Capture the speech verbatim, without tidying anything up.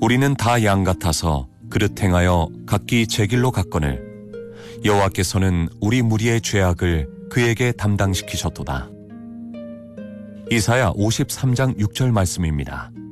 우리는 다 양 같아서 그릇 행하여 각기 제 길로 갔거늘 여호와께서는 우리 무리의 죄악을 그에게 담당시키셨도다. 이사야 오십삼 장 육 절 말씀입니다.